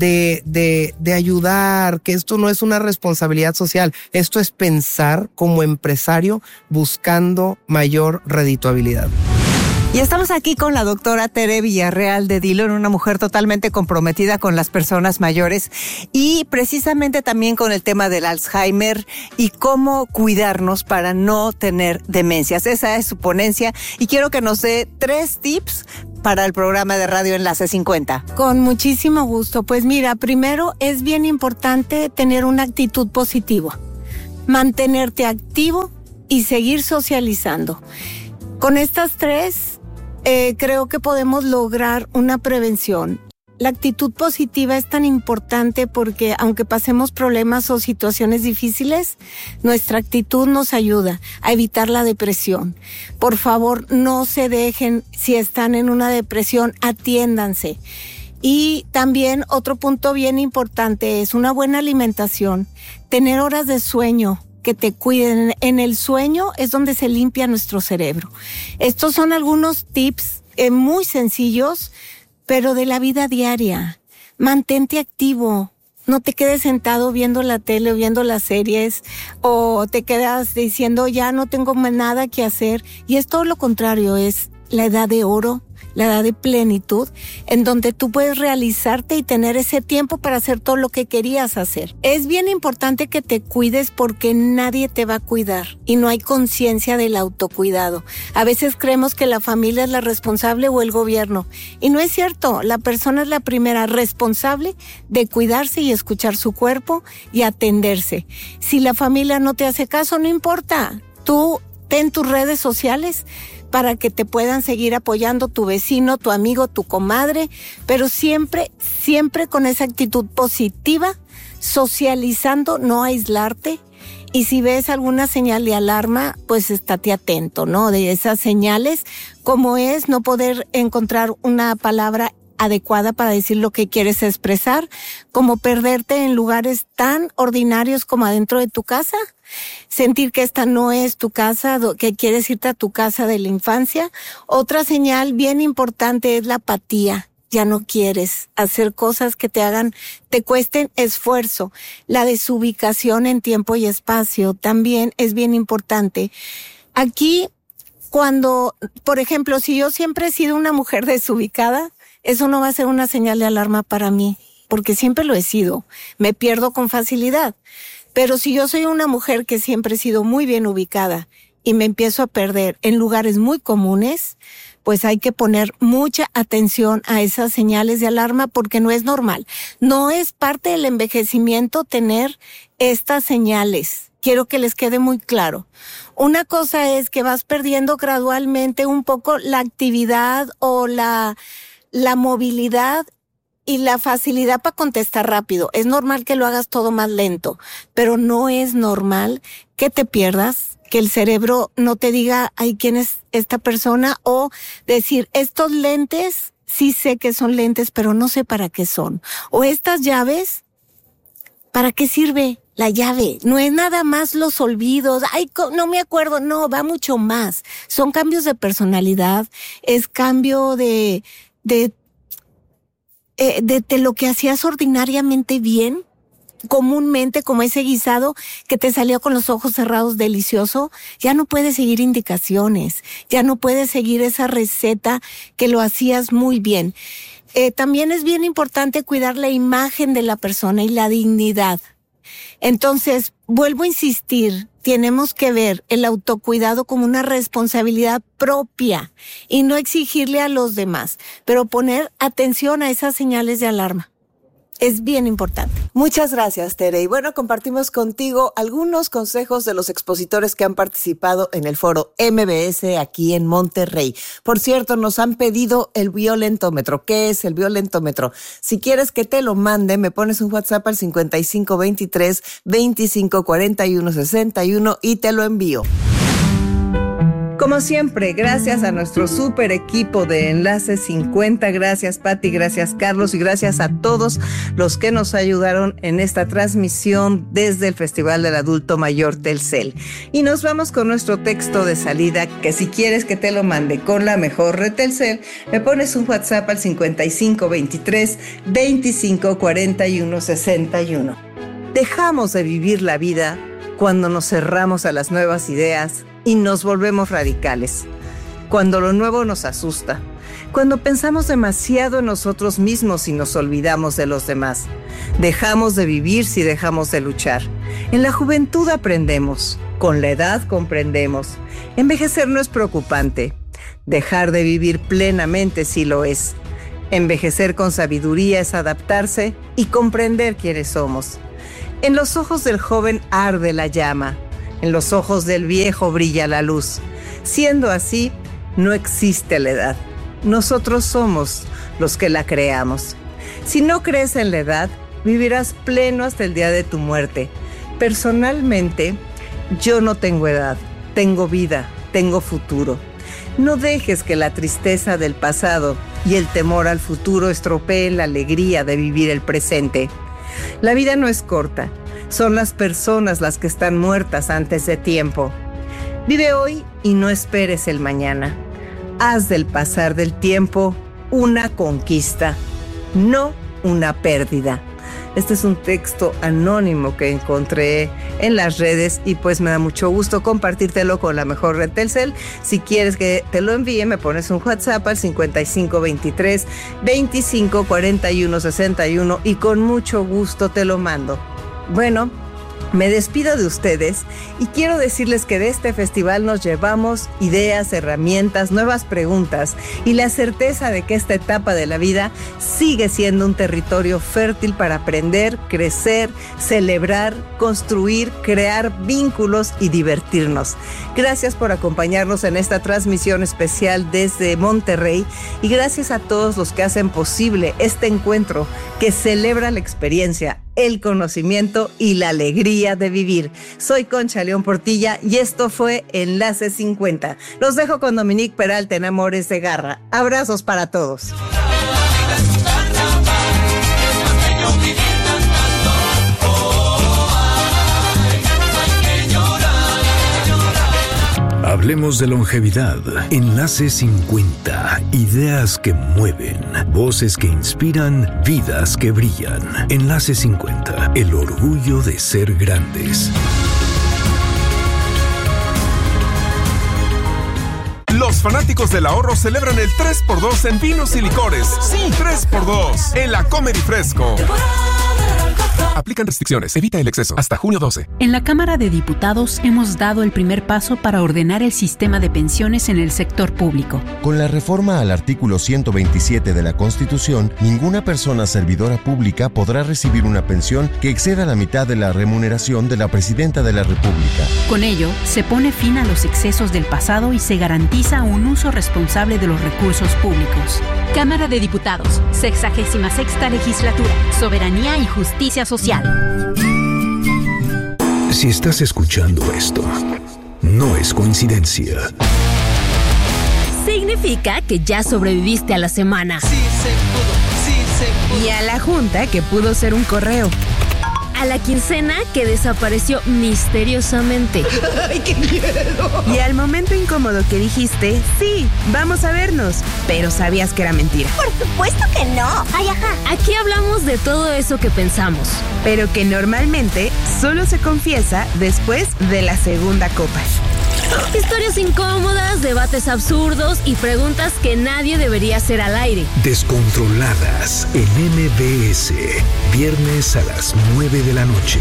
de ayudar, que esto no es una responsabilidad social. Esto es pensar como empresario buscando mayor redituabilidad. Y estamos aquí con la doctora Tere Villarreal de Dillon, una mujer totalmente comprometida con las personas mayores y precisamente también con el tema del Alzheimer y cómo cuidarnos para no tener demencias. Esa es su ponencia y quiero que nos dé 3 tips para el programa de Radio Enlace 50. Con muchísimo gusto. Pues mira, primero es bien importante tener una actitud positiva, mantenerte activo y seguir socializando. Con estas 3 creo que podemos lograr una prevención. La actitud positiva es tan importante porque aunque pasemos problemas o situaciones difíciles, nuestra actitud nos ayuda a evitar la depresión. Por favor, no se dejen, si están en una depresión, atiéndanse. Y también otro punto bien importante es una buena alimentación, tener horas de sueño que te cuiden. En el sueño es donde se limpia nuestro cerebro. Estos son algunos tips muy sencillos, pero de la vida diaria. Mantente activo. No te quedes sentado viendo la tele o viendo las series o te quedas diciendo ya no tengo más nada que hacer. Y es todo lo contrario, es la edad de oro, la edad de plenitud, en donde tú puedes realizarte y tener ese tiempo para hacer todo lo que querías hacer. Es bien importante que te cuides porque nadie te va a cuidar y no hay conciencia del autocuidado. A veces creemos que la familia es la responsable o el gobierno y no es cierto. La persona es la primera responsable de cuidarse y escuchar su cuerpo y atenderse. Si la familia no te hace caso, no importa. Tú ten tus redes sociales para que te puedan seguir apoyando tu vecino, tu amigo, tu comadre, pero siempre con esa actitud positiva, socializando, no aislarte. Y si ves alguna señal de alarma, pues estate atento, ¿no? De esas señales, como es no poder encontrar una palabra adecuada para decir lo que quieres expresar, como perderte en lugares tan ordinarios como adentro de tu casa, sentir que esta no es tu casa, que quieres irte a tu casa de la infancia. Otra señal bien importante es la apatía. Ya no quieres hacer cosas que te cuesten esfuerzo. La desubicación en tiempo y espacio también es bien importante. Aquí, cuando, por ejemplo, si yo siempre he sido una mujer desubicada, eso no va a ser una señal de alarma para mí, porque siempre lo he sido. Me pierdo con facilidad. Pero si yo soy una mujer que siempre he sido muy bien ubicada y me empiezo a perder en lugares muy comunes, pues hay que poner mucha atención a esas señales de alarma porque no es normal. No es parte del envejecimiento tener estas señales. Quiero que les quede muy claro. Una cosa es que vas perdiendo gradualmente un poco la actividad o la movilidad y la facilidad para contestar rápido. Es normal que lo hagas todo más lento, pero no es normal que te pierdas, que el cerebro no te diga, ay, ¿quién es esta persona? O decir, estos lentes, sí sé que son lentes, pero no sé para qué son. O estas llaves, ¿para qué sirve la llave? No es nada más los olvidos, ay, no me acuerdo, no, va mucho más. Son cambios de personalidad, es cambio de lo que hacías ordinariamente bien, comúnmente, como ese guisado que te salió con los ojos cerrados delicioso, ya no puedes seguir indicaciones, ya no puedes seguir esa receta que lo hacías muy bien. También es bien importante cuidar la imagen de la persona y la dignidad. Entonces, vuelvo a insistir, tenemos que ver el autocuidado como una responsabilidad propia y no exigirle a los demás, pero poner atención a esas señales de alarma. Es bien importante. Muchas gracias, Tere. Y bueno, compartimos contigo algunos consejos de los expositores que han participado en el foro MBS aquí en Monterrey. Por cierto, nos han pedido el violentómetro. ¿Qué es el violentómetro? Si quieres que te lo mande, me pones un WhatsApp al 5523-2541-61 y te lo envío. Como siempre, gracias a nuestro super equipo de Enlace 50, gracias Pati, gracias Carlos y gracias a todos los que nos ayudaron en esta transmisión desde el Festival del Adulto Mayor Telcel. Y nos vamos con nuestro texto de salida, que si quieres que te lo mande con la mejor red Telcel, me pones un WhatsApp al 5523-2541-61. Dejamos de vivir la vida cuando nos cerramos a las nuevas ideas y nos volvemos radicales. cuando lo nuevo nos asusta, cuando pensamos demasiado en nosotros mismos y nos olvidamos de los demás. Dejamos de vivir si dejamos de luchar. En la juventud aprendemos, con la edad comprendemos. Envejecer no es preocupante. Dejar de vivir plenamente sí lo es. Envejecer con sabiduría es adaptarse y comprender quiénes somos. En los ojos del joven arde la llama, en los ojos del viejo brilla la luz. Siendo así, no existe la edad. Nosotros somos los que la creamos. Si no crees en la edad, vivirás pleno hasta el día de tu muerte. Personalmente, yo no tengo edad, tengo vida, tengo futuro. No dejes que la tristeza del pasado y el temor al futuro estropeen la alegría de vivir el presente. La vida no es corta, son las personas las que están muertas antes de tiempo. Vive hoy y no esperes el mañana. Haz del pasar del tiempo una conquista, no una pérdida. Este es un texto anónimo que encontré en las redes y pues me da mucho gusto compartírtelo con la mejor red Telcel. Si quieres que te lo envíe, me pones un WhatsApp al 5523 25 41 61 y con mucho gusto te lo mando. Bueno, me despido de ustedes y quiero decirles que de este festival nos llevamos ideas, herramientas, nuevas preguntas y la certeza de que esta etapa de la vida sigue siendo un territorio fértil para aprender, crecer, celebrar, construir, crear vínculos y divertirnos. Gracias por acompañarnos en esta transmisión especial desde Monterrey y gracias a todos los que hacen posible este encuentro que celebra la experiencia, el conocimiento y la alegría de vivir. Soy Concha León Portilla y esto fue Enlace 50. Los dejo con Dominique Peralta en Amores de Garra. Abrazos para todos. Hablemos de longevidad. Enlace 50. Ideas que mueven. Voces que inspiran. Vidas que brillan. Enlace 50. El orgullo de ser grandes. Los fanáticos del ahorro celebran el 3x2 en vinos y licores. Sí, 3x2 en la Comer y Fresco. Aplican restricciones. Evita el exceso. Hasta junio 12. En la Cámara de Diputados hemos dado el primer paso para ordenar el sistema de pensiones en el sector público. Con la reforma al artículo 127 de la Constitución, ninguna persona servidora pública podrá recibir una pensión que exceda la mitad de la remuneración de la Presidenta de la República. Con ello, se pone fin a los excesos del pasado y se garantiza un uso responsable de los recursos públicos. Cámara de Diputados, 66ª Legislatura, Soberanía y Justicia Social. Si estás escuchando esto, no es coincidencia. Significa que ya sobreviviste a la semana. Sí se pudo. Y a la junta que pudo ser un correo. A la quincena que desapareció misteriosamente. ¡Ay, qué miedo! Y al momento incómodo que dijiste, sí, vamos a vernos, pero sabías que era mentira. Por supuesto que no. Ay, ajá. Aquí hablamos de todo eso que pensamos, pero que normalmente solo se confiesa después de la segunda copa. Historias incómodas, debates absurdos y preguntas que nadie debería hacer al aire. Descontroladas en MBS, viernes a las 9 de la noche.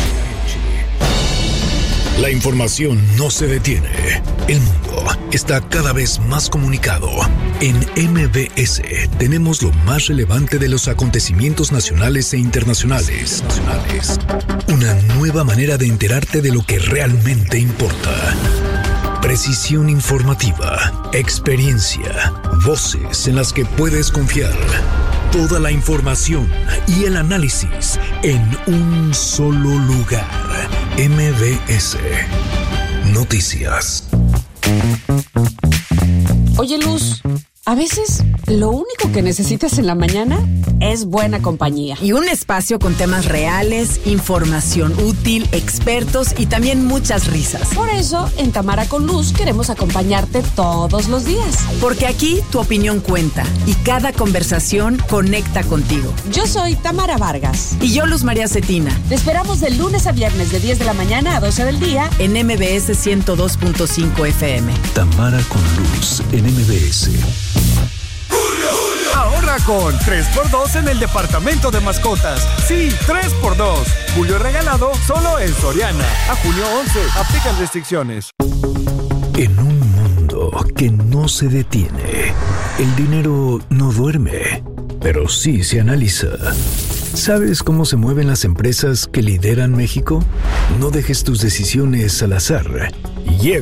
La información no se detiene. El mundo está cada vez más comunicado. En MBS tenemos lo más relevante de los acontecimientos nacionales e internacionales. Una nueva manera de enterarte de lo que realmente importa. Precisión informativa, experiencia, voces en las que puedes confiar. Toda la información y el análisis en un solo lugar. MBS Noticias. Oye, Luz, A veces, lo único que necesitas en la mañana es buena compañía. Y un espacio con temas reales, información útil, expertos y también muchas risas. Por eso, en Tamara con Luz queremos acompañarte todos los días. Porque aquí tu opinión cuenta y cada conversación conecta contigo. Yo soy Tamara Vargas. Y yo, Luz María Cetina. Te esperamos de lunes a viernes de 10 de la mañana a 12 del día en MBS 102.5 FM. Tamara con Luz en MBS. Ahorra con 3x2 en el departamento de mascotas. Sí, 3x2. Julio regalado solo en Soriana. A junio 11. Aplican restricciones. En un mundo que no se detiene, el dinero no duerme, pero sí se analiza. ¿Sabes cómo se mueven las empresas que lideran México? No dejes tus decisiones al azar. Lleva